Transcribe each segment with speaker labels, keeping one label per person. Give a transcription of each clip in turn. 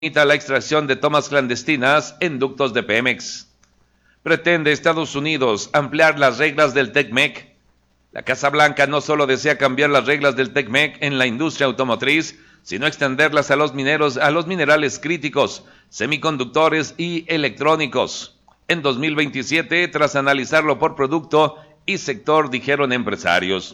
Speaker 1: limita la extracción de tomas clandestinas en ductos de Pemex. Pretende Estados Unidos ampliar las reglas del TECMEC. La Casa Blanca no solo desea cambiar las reglas del TECMEC en la industria automotriz, sino extenderlas a los minerales críticos, semiconductores y electrónicos. En 2027, tras analizarlo por producto y sector, dijeron empresarios.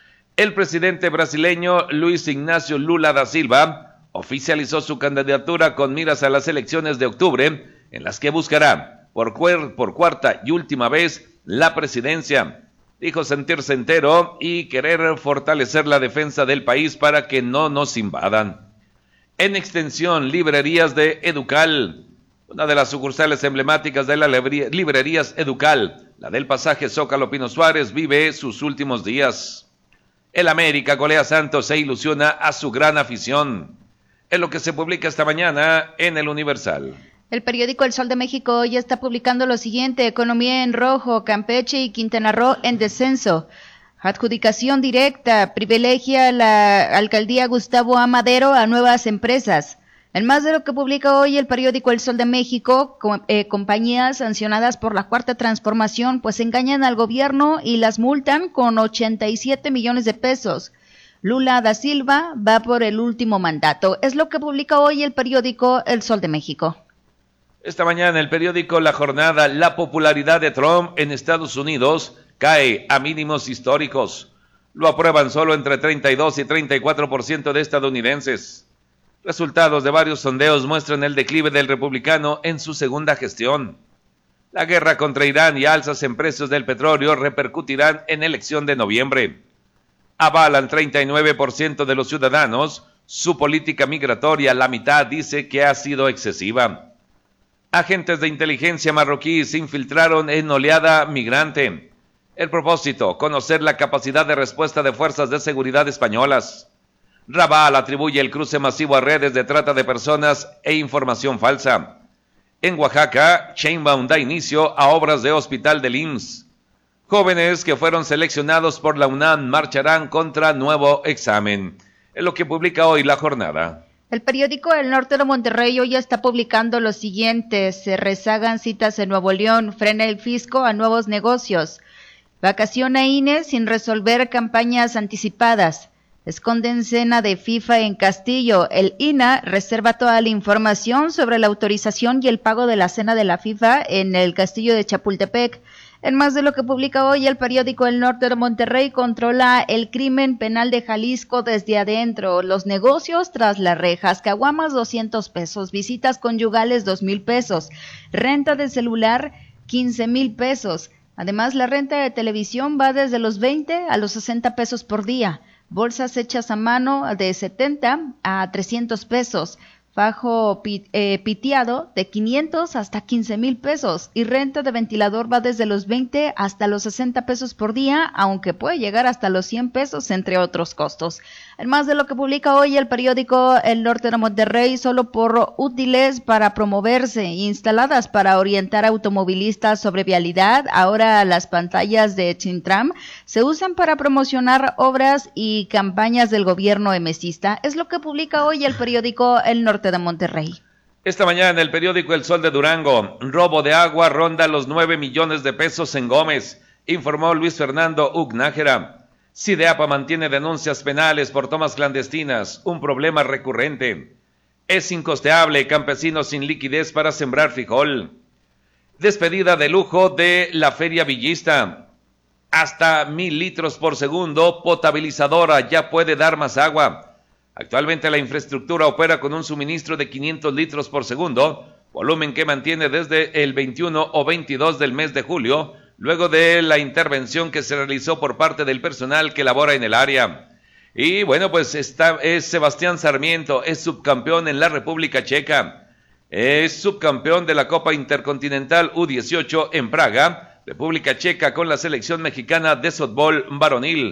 Speaker 1: El presidente brasileño Luiz Inácio Lula da Silva oficializó su candidatura con miras a las elecciones de octubre, en las que buscará por cuarta y última vez la presidencia. Dijo sentirse entero y querer fortalecer la defensa del país para que no nos invadan. En extensión, librerías de Educal. Una de las sucursales emblemáticas de las librerías Educal, la del pasaje Zócalo Pino Suárez, vive sus últimos días. El América golea a Santos e ilusiona a su gran afición. Es lo que se publica esta mañana en el Universal.
Speaker 2: El periódico El Sol de México hoy está publicando lo siguiente: economía en rojo, Campeche y Quintana Roo en descenso. Adjudicación directa, privilegia la alcaldía Gustavo A. Madero a nuevas empresas. En más de lo que publica hoy el periódico El Sol de México, compañías sancionadas por la Cuarta Transformación, pues engañan al gobierno y las multan con 87 millones de pesos. Lula da Silva va por el último mandato. Es lo que publica hoy el periódico El Sol de México.
Speaker 1: Esta mañana el periódico La Jornada: la popularidad de Trump en Estados Unidos cae a mínimos históricos. Lo aprueban solo entre 32 y 34% de estadounidenses. Resultados de varios sondeos muestran el declive del republicano en su segunda gestión. La guerra contra Irán y alzas en precios del petróleo repercutirán en elección de noviembre. Avalan 39% de los ciudadanos su política migratoria, la mitad dice que ha sido excesiva. Agentes de inteligencia marroquíes se infiltraron en oleada migrante. El propósito: conocer la capacidad de respuesta de fuerzas de seguridad españolas. Raval atribuye el cruce masivo a redes de trata de personas e información falsa. En Oaxaca, Sheinbaum da inicio a obras de hospital del IMSS. Jóvenes que fueron seleccionados por la UNAM marcharán contra nuevo examen. Es lo que publica hoy La Jornada.
Speaker 2: El periódico El Norte de Monterrey hoy está publicando lo siguiente: se rezagan citas en Nuevo León, frena el fisco a nuevos negocios. Vacaciona INE sin resolver campañas anticipadas. Esconden cena de FIFA en Castillo. El INAH reserva toda la información sobre la autorización y el pago de la cena de la FIFA en el Castillo de Chapultepec. En más de lo que publica hoy el periódico El Norte de Monterrey, controla el crimen penal de Jalisco desde adentro, los negocios tras las rejas, caguamas 200 pesos, visitas conyugales 2,000 pesos, renta de celular 15,000 pesos. Además, la renta de televisión va desde los 20 a los 60 pesos por día. Bolsas hechas a mano de 70 a 300 pesos, fajo piteado de 500 hasta 15,000 pesos y renta de ventilador va desde los 20 hasta los 60 pesos por día, aunque puede llegar hasta los 100 pesos, entre otros costos. En más de lo que publica hoy el periódico El Norte de Monterrey, solo por útiles para promoverse, instaladas para orientar a automovilistas sobre vialidad, ahora las pantallas de Chintram se usan para promocionar obras y campañas del gobierno emesista. Es lo que publica hoy el periódico El Norte de Monterrey.
Speaker 1: Esta mañana el periódico El Sol de Durango: robo de agua ronda los 9 millones de pesos en Gómez, informó Luis Fernando Ugnájera. SIDEAPA mantiene denuncias penales por tomas clandestinas, un problema recurrente. Es incosteable, campesinos sin liquidez para sembrar frijol. Despedida de lujo de la Feria Villista. Hasta 1,000 litros por segundo, potabilizadora, ya puede dar más agua. Actualmente la infraestructura opera con un suministro de 500 litros por segundo, volumen que mantiene desde el 21 o 22 del mes de julio, luego de la intervención que se realizó por parte del personal que labora en el área. Y bueno, pues es Sebastián Sarmiento, es subcampeón en la República Checa, es subcampeón de la Copa Intercontinental U18 en Praga, República Checa, con la selección mexicana de softbol varonil.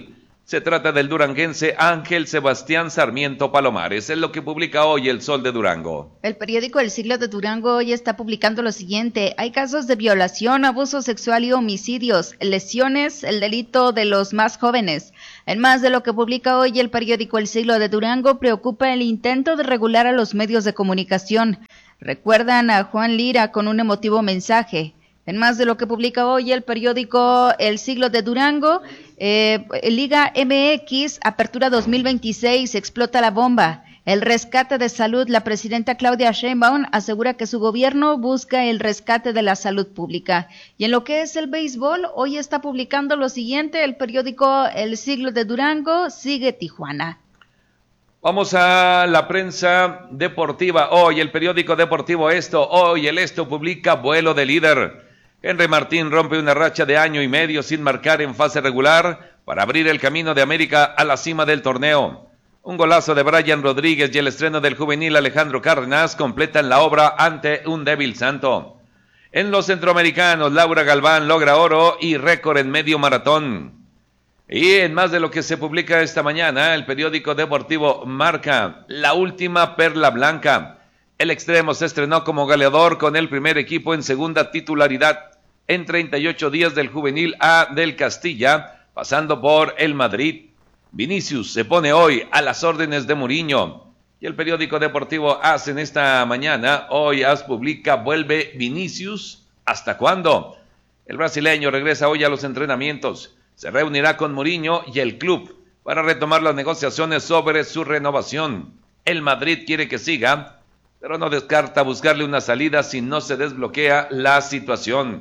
Speaker 1: Se trata del duranguense Ángel Sebastián Sarmiento Palomares, es lo que publica hoy El Sol de Durango.
Speaker 2: El periódico El Siglo de Durango hoy está publicando lo siguiente: hay casos de violación, abuso sexual y homicidios, lesiones, el delito de los más jóvenes. En más de lo que publica hoy el periódico El Siglo de Durango, preocupa el intento de regular a los medios de comunicación. Recuerdan a Juan Lira con un emotivo mensaje. En más de lo que publica hoy el periódico El Siglo de Durango, Liga MX, Apertura 2026, explota la bomba. El rescate de salud, la presidenta Claudia Sheinbaum asegura que su gobierno busca el rescate de la salud pública. Y en lo que es el béisbol, hoy está publicando lo siguiente, el periódico El Siglo de Durango, sigue Tijuana.
Speaker 1: Vamos a la prensa deportiva. Hoy el periódico deportivo hoy el Esto publica vuelo de líder. Henry Martín rompe una racha de año y medio sin marcar en fase regular para abrir el camino de América a la cima del torneo. Un golazo de Brian Rodríguez y el estreno del juvenil Alejandro Cárdenas completan la obra ante un débil Santo. En los centroamericanos, Laura Galván logra oro y récord en medio maratón. Y en más de lo que se publica esta mañana, el periódico deportivo Marca, la última perla blanca. El extremo se estrenó como goleador con el primer equipo en segunda titularidad en 38 días del juvenil A del Castilla, pasando por el Madrid. Vinicius se pone hoy a las órdenes de Mourinho. Y el periódico deportivo AS en esta mañana, hoy AS publica, vuelve Vinicius, ¿hasta cuándo? El brasileño regresa hoy a los entrenamientos. Se reunirá con Mourinho y el club para retomar las negociaciones sobre su renovación. El Madrid quiere que siga, pero no descarta buscarle una salida si no se desbloquea la situación.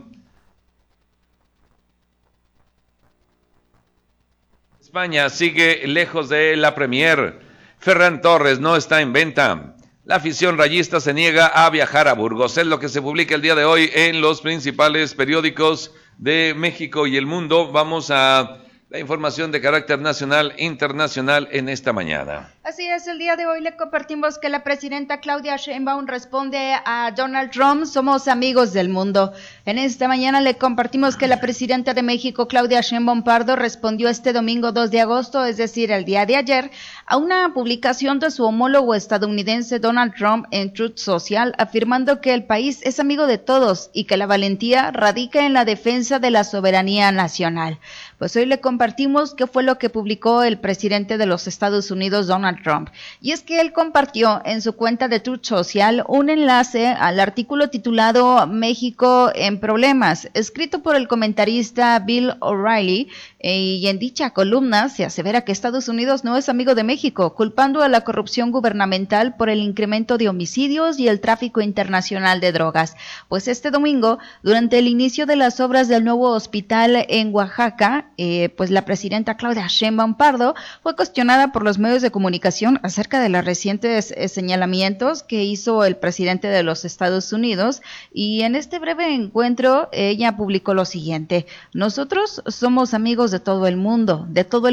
Speaker 1: España sigue lejos de la Premier. Ferran Torres no está en venta. La afición rayista se niega a viajar a Burgos. Es lo que se publica el día de hoy en los principales periódicos de México y el mundo. Vamos a la información de carácter nacional e internacional en esta mañana.
Speaker 2: Así es, el día de hoy le compartimos que la presidenta Claudia Sheinbaum responde a Donald Trump: somos amigos del mundo. En esta mañana le compartimos que la presidenta de México, Claudia Sheinbaum Pardo, respondió este domingo 2 de agosto, es decir, el día de ayer, a una publicación de su homólogo estadounidense Donald Trump en Truth Social, afirmando que el país es amigo de todos y que la valentía radica en la defensa de la soberanía nacional. Pues hoy le compartimos qué fue lo que publicó el presidente de los Estados Unidos, Donald Trump. Y es que él compartió en su cuenta de Truth Social un enlace al artículo titulado México en problemas, escrito por el comentarista Bill O'Reilly, y en dicha columna se asevera que Estados Unidos no es amigo de México, culpando a la corrupción gubernamental por el incremento de homicidios y el tráfico internacional de drogas. Pues este domingo, durante el inicio de las obras del nuevo hospital en Oaxaca, pues la presidenta Claudia Sheinbaum Pardo fue cuestionada por los medios de comunicación acerca de los recientes señalamientos que hizo el presidente de los Estados Unidos, y en este breve encuentro ella publicó lo siguiente: nosotros somos amigos de todo el mundo,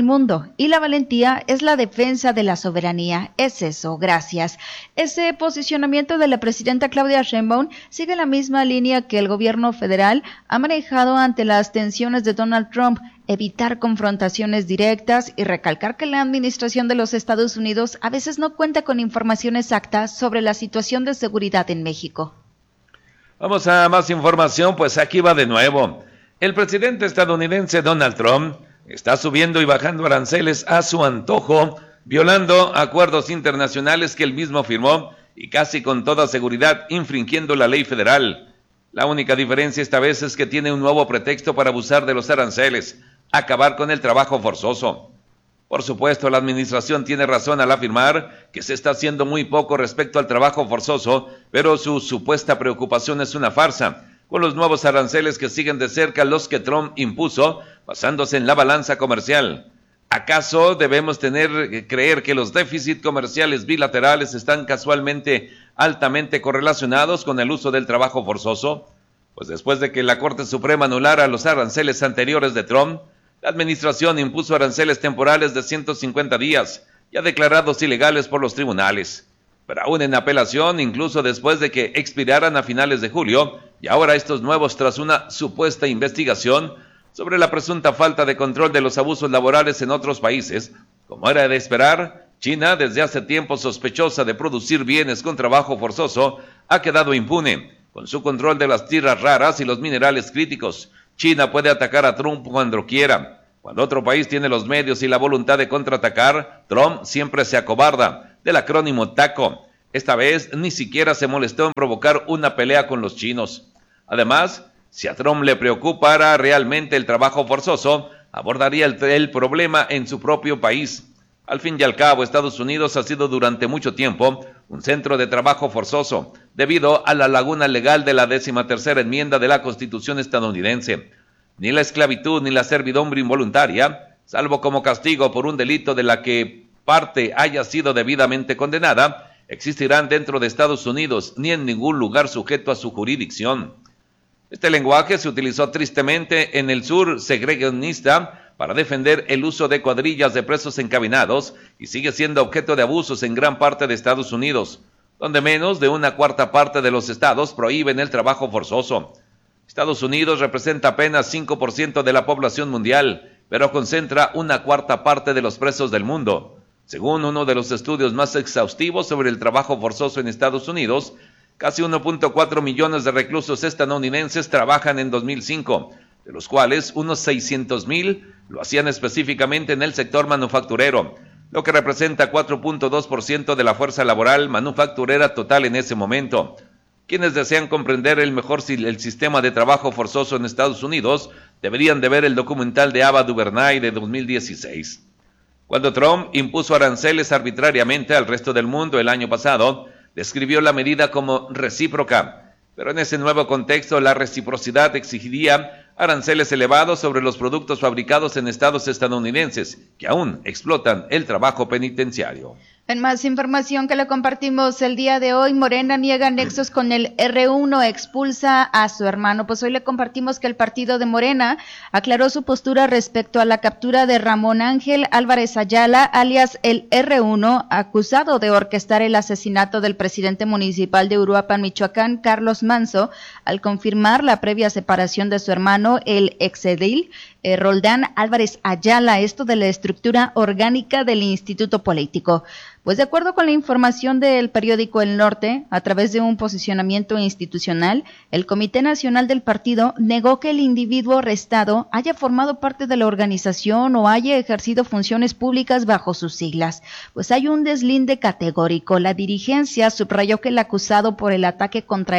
Speaker 2: y la valentía es la defensa de la soberanía, es eso, gracias. Ese posicionamiento de la presidenta Claudia Sheinbaum sigue la misma línea que el gobierno federal ha manejado ante las tensiones de Donald Trump: evitar confrontaciones directas y recalcar que la administración de los Estados Unidos a veces no cuenta con información exacta sobre la situación de seguridad en México.
Speaker 1: Vamos a más información, pues aquí va de nuevo. El presidente estadounidense Donald Trump está subiendo y bajando aranceles a su antojo, violando acuerdos internacionales que él mismo firmó y casi con toda seguridad infringiendo la ley federal. La única diferencia esta vez es que tiene un nuevo pretexto para abusar de los aranceles: acabar con el trabajo forzoso. Por supuesto, la administración tiene razón al afirmar que se está haciendo muy poco respecto al trabajo forzoso, pero su supuesta preocupación es una farsa, con los nuevos aranceles que siguen de cerca los que Trump impuso, basándose en la balanza comercial. ¿Acaso debemos creer que los déficits comerciales bilaterales están casualmente altamente correlacionados con el uso del trabajo forzoso? Pues después de que la Corte Suprema anulara los aranceles anteriores de Trump, la administración impuso aranceles temporales de 150 días, ya declarados ilegales por los tribunales. Pero aún en apelación, incluso después de que expiraran a finales de julio, y ahora estos nuevos tras una supuesta investigación, sobre la presunta falta de control de los abusos laborales en otros países. Como era de esperar, China, desde hace tiempo sospechosa de producir bienes con trabajo forzoso, ha quedado impune. Con su control de las tierras raras y los minerales críticos, China puede atacar a Trump cuando quiera. Cuando otro país tiene los medios y la voluntad de contraatacar, Trump siempre se acobarda, del acrónimo TACO. Esta vez ni siquiera se molestó en provocar una pelea con los chinos. Además, si a Trump le preocupara realmente el trabajo forzoso, abordaría el problema en su propio país. Al fin y al cabo, Estados Unidos ha sido durante mucho tiempo un centro de trabajo forzoso, debido a la laguna legal de la 13ª enmienda de la Constitución estadounidense. Ni la esclavitud ni la servidumbre involuntaria, salvo como castigo por un delito de la que parte haya sido debidamente condenada, existirán dentro de Estados Unidos ni en ningún lugar sujeto a su jurisdicción. Este lenguaje se utilizó tristemente en el sur segregacionista para defender el uso de cuadrillas de presos encadenados y sigue siendo objeto de abusos en gran parte de Estados Unidos, donde menos de una cuarta parte de los estados prohíben el trabajo forzoso. Estados Unidos representa apenas 5% de la población mundial, pero concentra una cuarta parte de los presos del mundo. Según uno de los estudios más exhaustivos sobre el trabajo forzoso en Estados Unidos, casi 1.4 millones de reclusos estadounidenses trabajan en 2005, de los cuales unos 600,000 lo hacían específicamente en el sector manufacturero, lo que representa 4.2% de la fuerza laboral manufacturera total en ese momento. Quienes desean comprender el sistema de trabajo forzoso en Estados Unidos deberían de ver el documental de Ava DuVernay de 2016. Cuando Trump impuso aranceles arbitrariamente al resto del mundo el año pasado, describió la medida como recíproca, pero en ese nuevo contexto la reciprocidad exigiría aranceles elevados sobre los productos fabricados en estados estadounidenses que aún explotan el trabajo penitenciario.
Speaker 2: En más información que le compartimos el día de hoy, Morena niega nexos con el R1, expulsa a su hermano. Pues hoy le compartimos que el partido de Morena aclaró su postura respecto a la captura de Ramón Ángel Álvarez Ayala, alias el R1, acusado de orquestar el asesinato del presidente municipal de Uruapan, Michoacán, Carlos Manso, al confirmar la previa separación de su hermano, el exedil Roldán Álvarez Ayala, esto de la estructura orgánica del instituto político. Pues de acuerdo con la información del periódico El Norte, a través de un posicionamiento institucional, el Comité Nacional del Partido negó que el individuo arrestado haya formado parte de la organización o haya ejercido funciones públicas bajo sus siglas. Pues hay un deslinde categórico. La dirigencia subrayó que el acusado por el ataque contra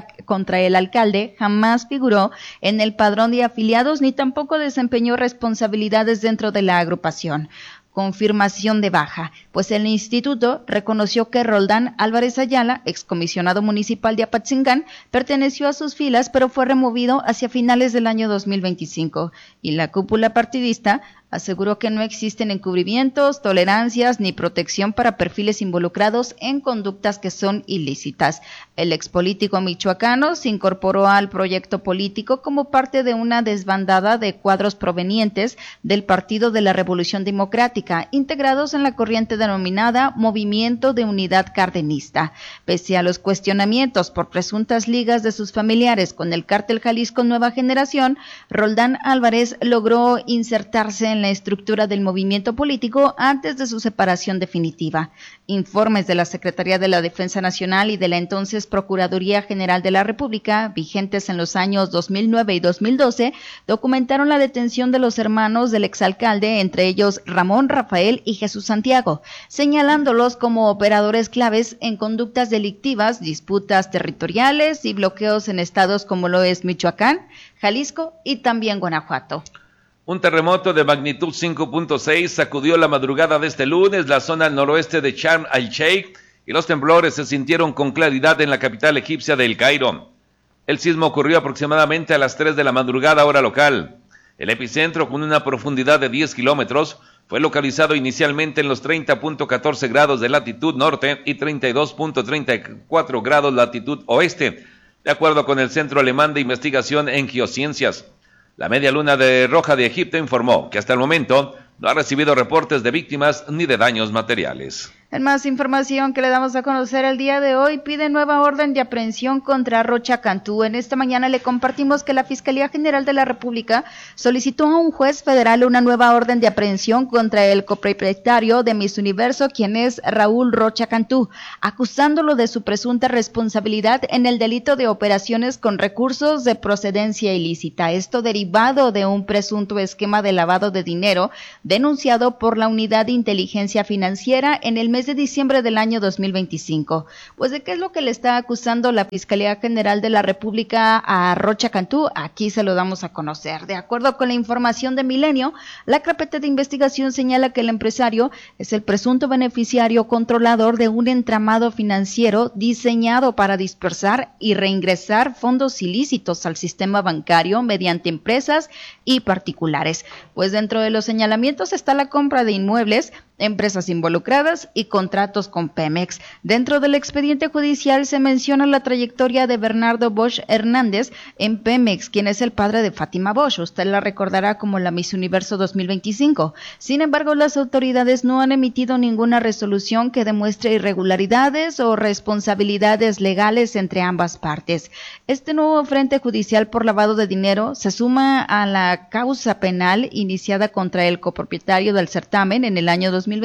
Speaker 2: el alcalde jamás figuró en el padrón de afiliados ni tampoco desempeñó responsabilidades dentro de la agrupación. Confirmación de baja, pues el instituto reconoció que Roldán Álvarez Ayala, excomisionado municipal de Apatzingán, perteneció a sus filas, pero fue removido hacia finales del año 2025, y la cúpula partidista aseguró que no existen encubrimientos, tolerancias ni protección para perfiles involucrados en conductas que son ilícitas. El expolítico michoacano se incorporó al proyecto político como parte de una desbandada de cuadros provenientes del Partido de la Revolución Democrática, integrados en la corriente denominada Movimiento de Unidad Cardenista. Pese a los cuestionamientos por presuntas ligas de sus familiares con el cártel Jalisco Nueva Generación, Roldán Álvarez logró insertarse en la estructura del movimiento político antes de su separación definitiva. Informes de la Secretaría de la Defensa Nacional y de la entonces Procuraduría General de la República, vigentes en los años 2009 y 2012, documentaron la detención de los hermanos del exalcalde, entre ellos Ramón, Rafael y Jesús Santiago, señalándolos como operadores claves en conductas delictivas, disputas territoriales y bloqueos en estados como lo es Michoacán, Jalisco y también Guanajuato.
Speaker 1: Un terremoto de magnitud 5.6 sacudió la madrugada de este lunes la zona noroeste de Sharm el-Sheikh y los temblores se sintieron con claridad en la capital egipcia de El Cairo. El sismo ocurrió aproximadamente a las 3 de la madrugada hora local. El epicentro, con una profundidad de 10 kilómetros, fue localizado inicialmente en los 30.14 grados de latitud norte y 32.34 grados latitud oeste, de acuerdo con el Centro Alemán de Investigación en Geociencias. La Media Luna Roja de Egipto informó que hasta el momento no ha recibido reportes de víctimas ni de daños materiales.
Speaker 2: En más información que le damos a conocer el día de hoy, pide nueva orden de aprehensión contra Rocha Cantú. En esta mañana le compartimos que la Fiscalía General de la República solicitó a un juez federal una nueva orden de aprehensión contra el copropietario de Miss Universo, quien es Raúl Rocha Cantú, acusándolo de su presunta responsabilidad en el delito de operaciones con recursos de procedencia ilícita. Esto derivado de un presunto esquema de lavado de dinero denunciado por la Unidad de Inteligencia Financiera en el mes de diciembre del año 2025. Pues, ¿de qué es lo que le está acusando la Fiscalía General de la República a Rocha Cantú? Aquí se lo damos a conocer. De acuerdo con la información de Milenio, la carpeta de investigación señala que el empresario es el presunto beneficiario controlador de un entramado financiero diseñado para dispersar y reingresar fondos ilícitos al sistema bancario mediante empresas y particulares. Pues dentro de los señalamientos está la compra de inmuebles, empresas involucradas y contratos con Pemex. Dentro del expediente judicial se menciona la trayectoria de Bernardo Bosch Hernández en Pemex, quien es el padre de Fátima Bosch. Usted la recordará como la Miss Universo 2025. Sin embargo, las autoridades no han emitido ninguna resolución que demuestre irregularidades o responsabilidades legales entre ambas partes. Este nuevo frente judicial por lavado de dinero se suma a la causa penal iniciada contra el copropietario del certamen en el año 2025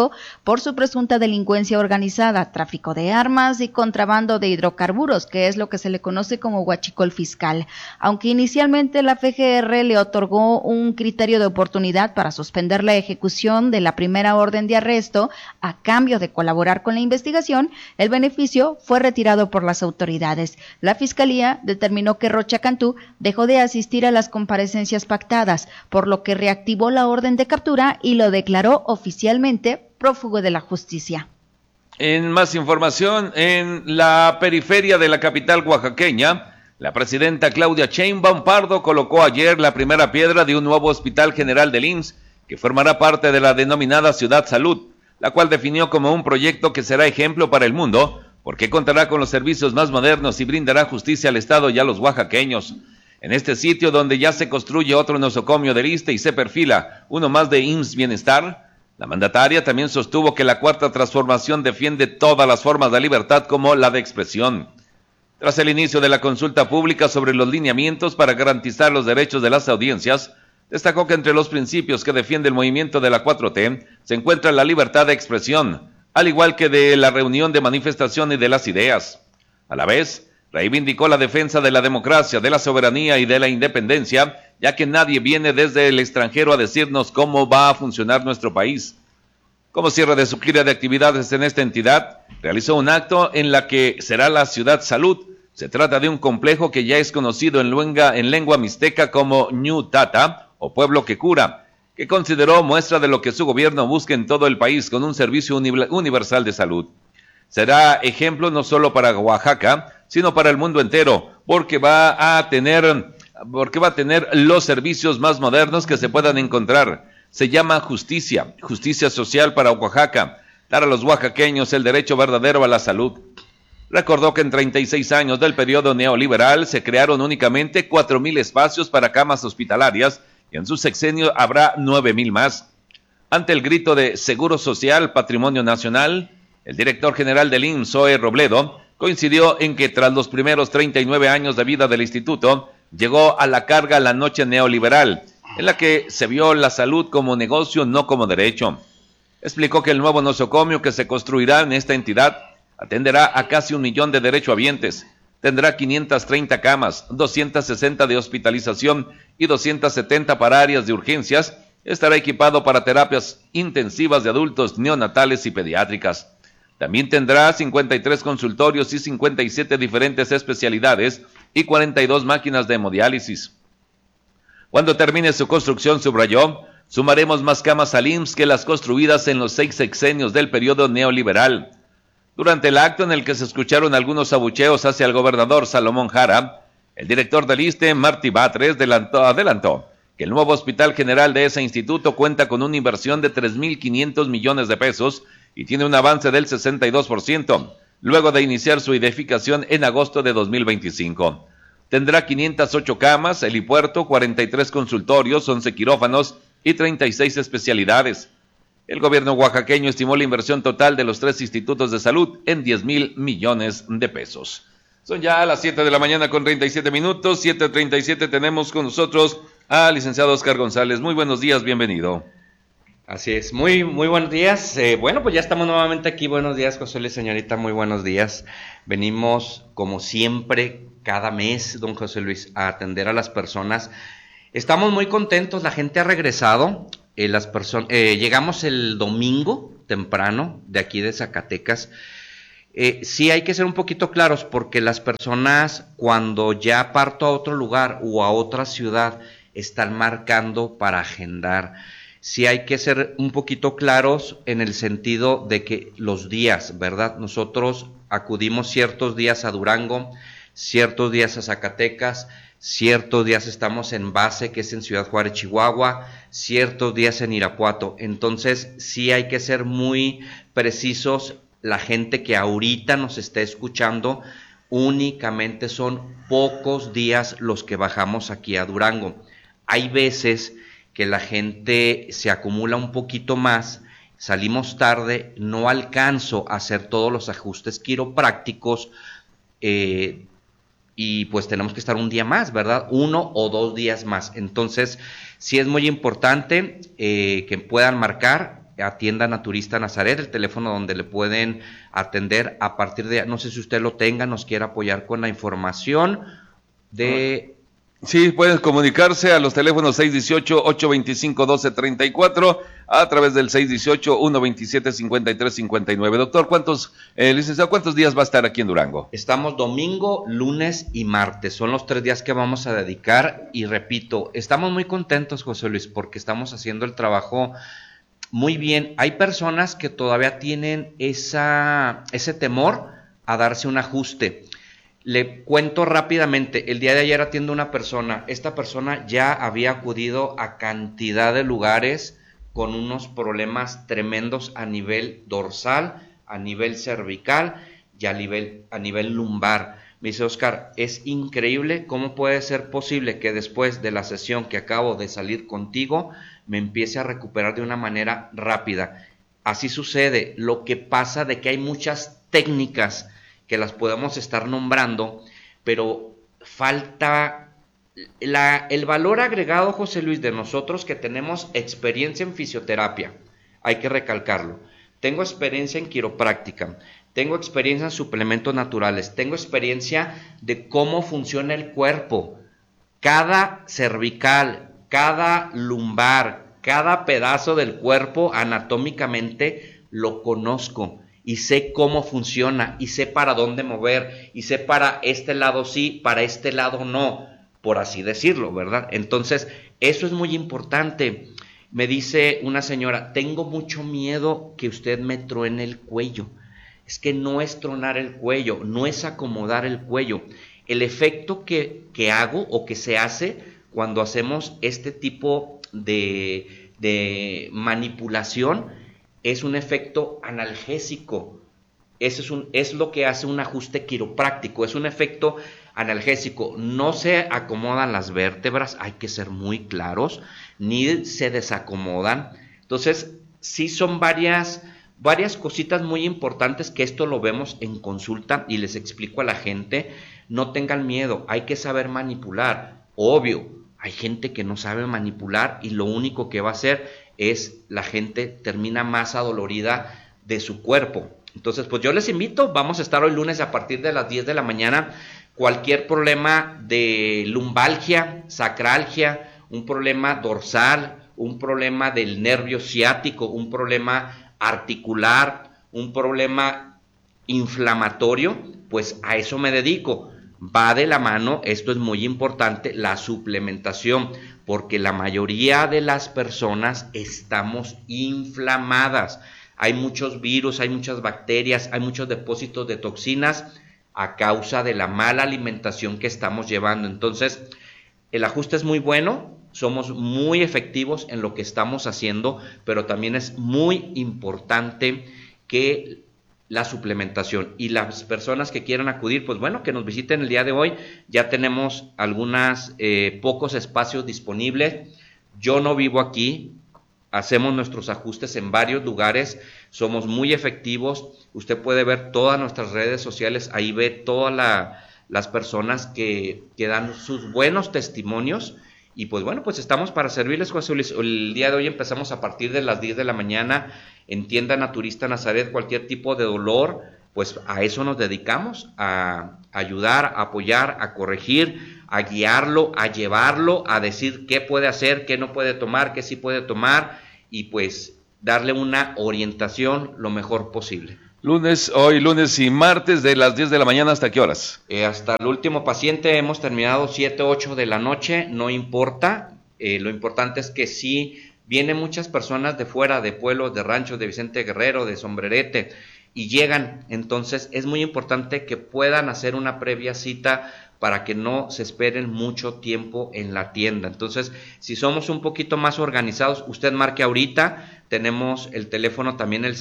Speaker 2: por su presunta delincuencia organizada, tráfico de armas y contrabando de hidrocarburos, que es lo que se le conoce como huachicol fiscal. Aunque inicialmente la FGR le otorgó un criterio de oportunidad para suspender la ejecución de la primera orden de arresto a cambio de colaborar con la investigación, el beneficio fue retirado por las autoridades. La Fiscalía determinó que Rocha Cantú dejó de asistir a las comparecencias pactadas, por lo que reactivó la orden de captura y lo declaró oficialmente prófugo de la justicia.
Speaker 1: En más información, en la periferia de la capital oaxaqueña, la presidenta Claudia Sheinbaum Pardo colocó ayer la primera piedra de un nuevo hospital general del IMSS, que formará parte de la denominada Ciudad Salud, la cual definió como un proyecto que será ejemplo para el mundo, porque contará con los servicios más modernos y brindará justicia al Estado y a los oaxaqueños. En este sitio, donde ya se construye otro nosocomio del ISSSTE y se perfila uno más de IMSS Bienestar, la mandataria también sostuvo que la cuarta transformación defiende todas las formas de libertad como la de expresión. Tras el inicio de la consulta pública sobre los lineamientos para garantizar los derechos de las audiencias, destacó que entre los principios que defiende el movimiento de la 4T se encuentra la libertad de expresión, al igual que de la reunión de manifestación y de las ideas. A la vez, reivindicó la defensa de la democracia, de la soberanía y de la independencia, ya que nadie viene desde el extranjero a decirnos cómo va a funcionar nuestro país. Como cierre de su gira de actividades en esta entidad, realizó un acto en la que será la Ciudad Salud. Se trata de un complejo que ya es conocido en lengua mixteca como Ñu Tata, o pueblo que cura, que consideró muestra de lo que su gobierno busca en todo el país con un servicio universal de salud. Será ejemplo no solo para Oaxaca, sino para el mundo entero, porque va a tener los servicios más modernos que se puedan encontrar. Se llama justicia social para Oaxaca, dar a los oaxaqueños el derecho verdadero a la salud. Recordó que en 36 años del periodo neoliberal se crearon únicamente 4,000 espacios para camas hospitalarias y en su sexenio habrá 9,000 más. Ante el grito de Seguro Social, Patrimonio Nacional, el director general del IMSS, Zoe Robledo, coincidió en que tras los primeros 39 años de vida del instituto, llegó a la carga la noche neoliberal, en la que se vio la salud como negocio, no como derecho. Explicó que el nuevo nosocomio que se construirá en esta entidad atenderá a casi 1 millón de derechohabientes, tendrá 530 camas, 260 de hospitalización y 270 para áreas de urgencias, estará equipado para terapias intensivas de adultos, neonatales y pediátricas. También tendrá 53 consultorios y 57 diferentes especialidades y 42 máquinas de hemodiálisis. Cuando termine su construcción, subrayó, sumaremos más camas al IMSS que las construidas en los 6 sexenios del periodo neoliberal. Durante el acto en el que se escucharon algunos abucheos hacia el gobernador Salomón Jara, el director del ISSSTE, Martí Batres, adelantó que el nuevo hospital general de ese instituto cuenta con una inversión de 3,500 millones de pesos y tiene un avance del 62%, luego de iniciar su edificación en agosto de 2025. Tendrá 508 camas, helipuerto, 43 consultorios, 11 quirófanos y 36 especialidades. El gobierno oaxaqueño estimó la inversión total de los 3 institutos de salud en 10,000 millones de pesos. Son ya las 7 de la mañana con 37 minutos, 7:37 tenemos con nosotros al licenciado Oscar González. Muy buenos días, bienvenido.
Speaker 3: Así es, muy buenos días. Bueno, pues ya estamos nuevamente aquí. Buenos días, José Luis, señorita, muy buenos días. Venimos, como siempre, cada mes, don José Luis, a atender a las personas. Estamos muy contentos, la gente ha regresado. Llegamos el domingo temprano de aquí de Zacatecas. Sí hay que ser un poquito claros porque las personas cuando ya parto a otro lugar o a otra ciudad están marcando para agendar. Sí hay que ser un poquito claros en el sentido de que los días, ¿verdad? Nosotros acudimos ciertos días a Durango, ciertos días a Zacatecas, ciertos días estamos en base, que es en Ciudad Juárez, Chihuahua, ciertos días en Irapuato. Entonces sí hay que ser muy precisos. La gente que ahorita nos está escuchando, únicamente son pocos días los que bajamos aquí a Durango. Hay veces que la gente se acumula un poquito más, salimos tarde, no alcanzo a hacer todos los ajustes quiroprácticos y pues tenemos que estar un día más, ¿verdad? 1 o 2 días más. Entonces, sí es muy importante que puedan marcar, atiendan a Turista Nazaret, el teléfono donde le pueden atender a partir de, no sé si usted lo tenga, nos quiere apoyar con la información de...
Speaker 1: Sí, pueden comunicarse a los teléfonos 618-825-1234 a través del 618-127-5359. Doctor, licenciado, ¿cuántos días va a estar aquí en Durango?
Speaker 3: Estamos domingo, lunes y martes. Son los 3 días que vamos a dedicar y repito, estamos muy contentos, José Luis, porque estamos haciendo el trabajo muy bien. Hay personas que todavía tienen ese temor a darse un ajuste. Le cuento rápidamente, el día de ayer atiendo a una persona, esta persona ya había acudido a cantidad de lugares con unos problemas tremendos a nivel dorsal, a nivel cervical y a nivel lumbar. Me dice, Oscar, es increíble cómo puede ser posible que después de la sesión que acabo de salir contigo, me empiece a recuperar de una manera rápida. Así sucede, lo que pasa de que hay muchas técnicas que las podemos estar nombrando, pero falta el valor agregado, José Luis, de nosotros que tenemos experiencia en fisioterapia. Hay que recalcarlo. Tengo experiencia en quiropráctica, tengo experiencia en suplementos naturales, tengo experiencia de cómo funciona el cuerpo, cada cervical, cada lumbar, cada pedazo del cuerpo anatómicamente lo conozco. Y sé cómo funciona, y sé para dónde mover, y sé para este lado sí, para este lado no, por así decirlo, ¿verdad? Entonces, eso es muy importante. Me dice una señora, tengo mucho miedo que usted me truene el cuello. Es que no es tronar el cuello, no es acomodar el cuello. El efecto que hago o que se hace cuando hacemos este tipo de manipulación es un efecto analgésico. Es lo que hace un ajuste quiropráctico, es un efecto analgésico. No se acomodan las vértebras, hay que ser muy claros, ni se desacomodan. Entonces, sí son varias cositas muy importantes que esto lo vemos en consulta y les explico a la gente. No tengan miedo, hay que saber manipular. Obvio, hay gente que no sabe manipular y lo único que va a hacer es la gente termina más adolorida de su cuerpo. Entonces, pues yo les invito, vamos a estar hoy lunes a partir de las 10 de la mañana. Cualquier problema de lumbalgia, sacralgia, un problema dorsal, un problema del nervio ciático, un problema articular, un problema inflamatorio, pues a eso me dedico. Va de la mano, esto es muy importante, la suplementación, porque la mayoría de las personas estamos inflamadas. Hay muchos virus, hay muchas bacterias, hay muchos depósitos de toxinas a causa de la mala alimentación que estamos llevando. Entonces, el ajuste es muy bueno, somos muy efectivos en lo que estamos haciendo, pero también es muy importante que la suplementación y las personas que quieran acudir, pues bueno, que nos visiten el día de hoy. Ya tenemos pocos espacios disponibles. Yo no vivo aquí, hacemos nuestros ajustes en varios lugares, somos muy efectivos. Usted puede ver todas nuestras redes sociales, ahí ve todas las personas que dan sus buenos testimonios. Y pues bueno, pues estamos para servirles, José Luis. El día de hoy empezamos a partir de las 10 de la mañana en Tienda Naturista Nazaret. Cualquier tipo de dolor, pues a eso nos dedicamos, a ayudar, a apoyar, a corregir, a guiarlo, a llevarlo, a decir qué puede hacer, qué no puede tomar, qué sí puede tomar, y pues darle una orientación lo mejor posible.
Speaker 1: Hoy lunes y martes de las 10 de la mañana, ¿hasta qué horas?
Speaker 3: Hasta el último paciente hemos terminado 7, 8 de la noche, no importa, lo importante es que sí vienen muchas personas de fuera, de pueblos, de ranchos, de Vicente Guerrero, de Sombrerete, y llegan, entonces es muy importante que puedan hacer una previa cita para que no se esperen mucho tiempo en la tienda. Entonces, si somos un poquito más organizados, usted marque ahorita, tenemos el teléfono también, el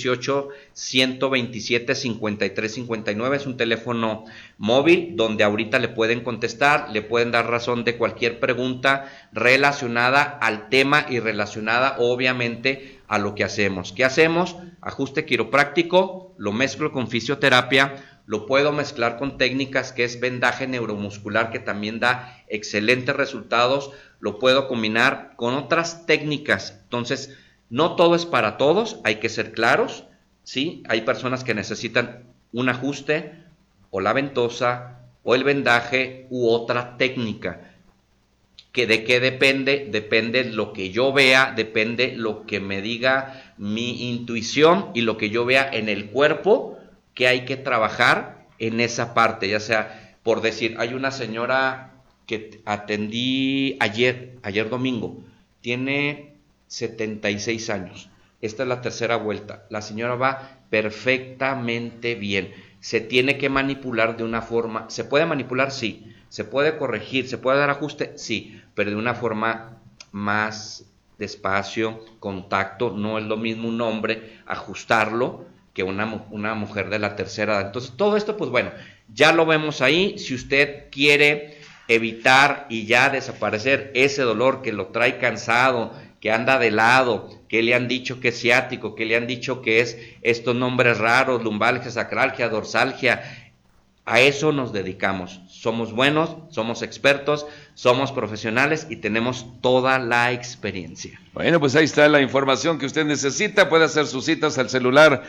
Speaker 3: 618-127-5359, es un teléfono móvil donde ahorita le pueden contestar, le pueden dar razón de cualquier pregunta relacionada al tema y relacionada obviamente a lo que hacemos. ¿Qué hacemos? Ajuste quiropráctico, lo mezclo con fisioterapia, lo puedo mezclar con técnicas que es vendaje neuromuscular, que también da excelentes resultados, lo puedo combinar con otras técnicas. Entonces, no todo es para todos, hay que ser claros, ¿sí? Hay personas que necesitan un ajuste, o la ventosa, o el vendaje, u otra técnica. ¿Que de qué depende? Depende lo que yo vea, depende lo que me diga mi intuición y lo que yo vea en el cuerpo, que hay que trabajar en esa parte. Ya sea, por decir, hay una señora que atendí ayer domingo, tiene 76 años, esta es la tercera vuelta, la señora va perfectamente bien, se tiene que manipular de una forma, ¿se puede manipular? Sí, se puede corregir, se puede dar ajuste, sí, pero de una forma más despacio, contacto. No es lo mismo un hombre ajustarlo que una mujer de la tercera edad. Entonces todo esto, pues bueno, ya lo vemos ahí. Si usted quiere evitar y ya desaparecer ese dolor que lo trae cansado, que anda de lado, que le han dicho que es ciático, que le han dicho que es estos nombres raros, lumbalgia, sacralgia, dorsalgia, a eso nos dedicamos. Somos buenos, somos expertos, somos profesionales y tenemos toda la experiencia.
Speaker 1: Bueno, pues ahí está la información que usted necesita. Puede hacer sus citas al celular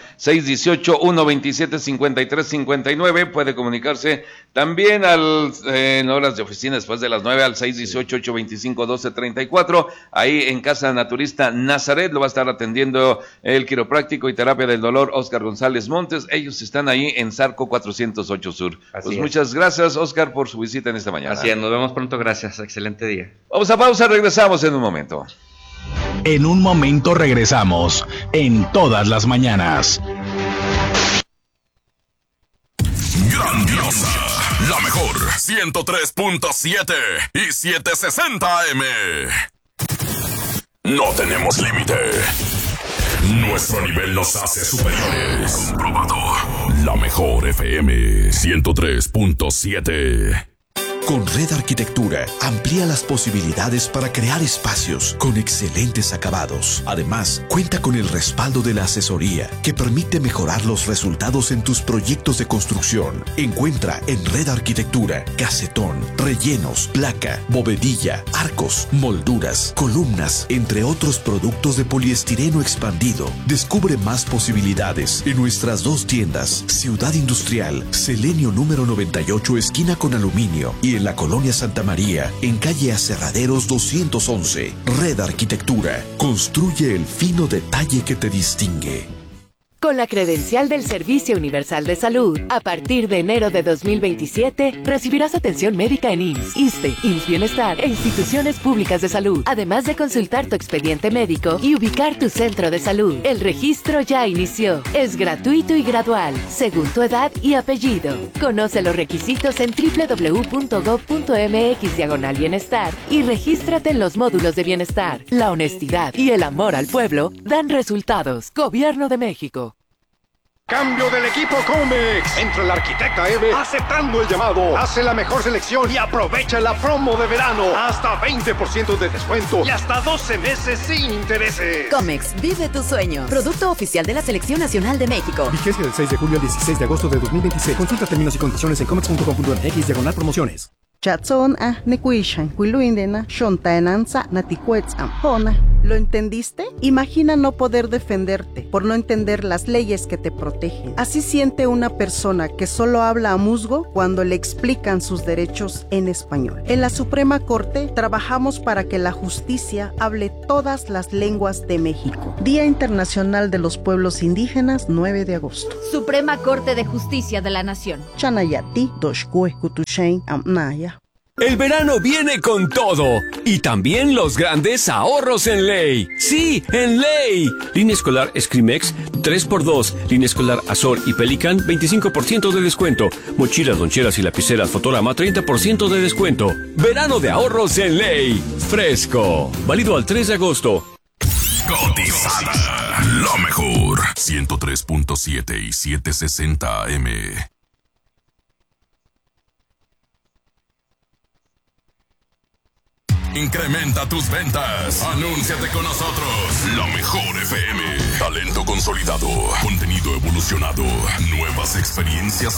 Speaker 1: 618-127-5359. Puede comunicarse también en horas de oficina después de las 9 al 618-825-1234. Ahí en Casa Naturista Nazaret lo va a estar atendiendo el quiropráctico y terapia del dolor Oscar González Montes. Ellos están ahí en Zarco 408 Sur. Pues muchas gracias, Oscar, por su visita en esta mañana.
Speaker 3: Así es, nos vemos pronto. Gracias, excelente día.
Speaker 1: Vamos a pausa, regresamos en un momento.
Speaker 4: En un momento regresamos, en todas las mañanas.
Speaker 5: Grandiosa, la mejor, 103.7 y 760 AM. No tenemos límite. Nuestro nivel nos hace superiores. Comprobado. La mejor FM 103.7.
Speaker 6: Con Red Arquitectura, amplía las posibilidades para crear espacios con excelentes acabados. Además, cuenta con el respaldo de la asesoría que permite mejorar los resultados en tus proyectos de construcción. Encuentra en Red Arquitectura casetón, rellenos, placa, bovedilla, arcos, molduras, columnas, entre otros productos de poliestireno expandido. Descubre más posibilidades en nuestras dos tiendas, Ciudad Industrial, Selenio número 98, esquina con aluminio, y en la Colonia Santa María, en calle Aserraderos 211. Red Arquitectura. Construye el fino detalle que te distingue.
Speaker 7: Con la credencial del Servicio Universal de Salud, a partir de enero de 2027, recibirás atención médica en IMSS, ISSSTE, IMSS Bienestar e instituciones públicas de salud, además de consultar tu expediente médico y ubicar tu centro de salud. El registro ya inició. Es gratuito y gradual, según tu edad y apellido. Conoce los requisitos en www.gov.mx/bienestar y regístrate en los módulos de bienestar. La honestidad y el amor al pueblo dan resultados. Gobierno de México.
Speaker 8: Cambio del equipo Comex. Entra el arquitecta Eve aceptando el llamado. Hace la mejor selección y aprovecha la promo de verano. Hasta 20% de descuento y hasta 12 meses sin intereses.
Speaker 9: Comex, vive tu sueño. Producto oficial de la Selección Nacional de México.
Speaker 10: Vigencia del 6 de julio al 16 de agosto de 2026. Consulta términos y condiciones en comex.com.mx/promociones.
Speaker 11: Chatson nekuishan kuiluindena shontaenanza naticuetzam hona. ¿Lo entendiste? Imagina no poder defenderte por no entender las leyes que te protegen. Así siente una persona que solo habla a musgo cuando le explican sus derechos en español. En la Suprema Corte trabajamos para que la justicia hable todas las lenguas de México. Día Internacional de los Pueblos Indígenas, 9 de agosto.
Speaker 12: Suprema Corte de Justicia de la Nación.
Speaker 11: Chanayati doshkue kutushain amnaya.
Speaker 13: El verano viene con todo y también los grandes ahorros en Ley. Sí, en Ley. Línea escolar Escrimex 3x2, línea escolar Azor y Pelican 25% de descuento. Mochilas, loncheras y lapiceras Fotorama 30% de descuento. Verano de ahorros en Ley. Fresco. Válido al 3 de agosto.
Speaker 5: Cotizada. Lo mejor. 103.7 y 760 AM. Incrementa tus ventas. Anúnciate con nosotros. La Mejor FM. Talento consolidado. Contenido evolucionado. Nuevas experiencias